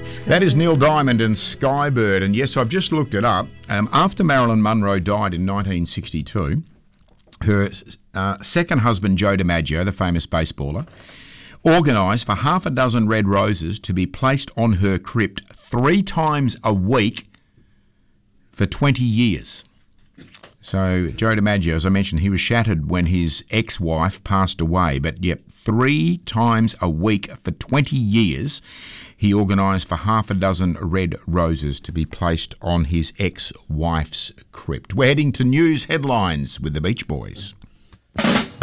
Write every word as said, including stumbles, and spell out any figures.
That is Neil Diamond and Skybird. And yes, I've just looked it up. Um, after Marilyn Monroe died in nineteen sixty-two, her uh, second husband, Joe DiMaggio, the famous baseballer, organised for half a dozen red roses to be placed on her crypt three times a week for twenty years. So Joe DiMaggio, as I mentioned, he was shattered when his ex-wife passed away. But yep, three times a week for twenty years, he organised for half a dozen red roses to be placed on his ex-wife's crypt. We're heading to news headlines with the Beach Boys.